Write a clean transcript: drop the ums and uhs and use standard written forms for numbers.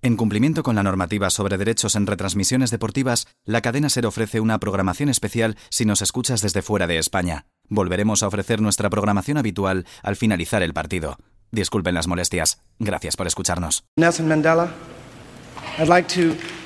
En cumplimiento con la normativa sobre derechos en retransmisiones deportivas, la cadena SER ofrece una programación especial si nos escuchas desde fuera de España. Volveremos a ofrecer nuestra programación habitual al finalizar el partido. Disculpen las molestias. Gracias por escucharnos. Nelson Mandela, I'd like to